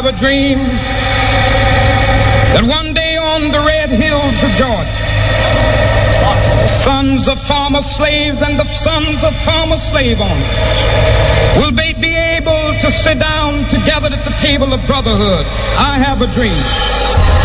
a dream that one day on the red hills of Georgia, sons of former slaves and the sons of former slave owners will be able to sit down together at the table of brotherhood. I have a dream